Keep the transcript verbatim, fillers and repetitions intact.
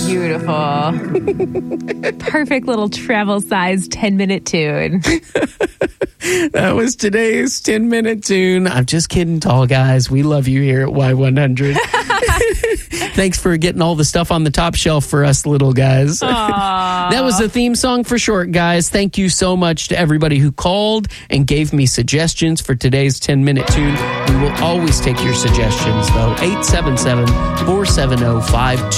Beautiful. Perfect little travel-sized ten-minute tune. That was today's ten-minute tune. I'm just kidding, tall guys. We love you here at Y one hundred. Thanks for getting all the stuff on the top shelf for us little guys. That was the theme song for Short Guys. Thank you so much to everybody who called and gave me suggestions for today's ten-minute tune. We will always take your suggestions, though. eight seven seven, four seven zero, five two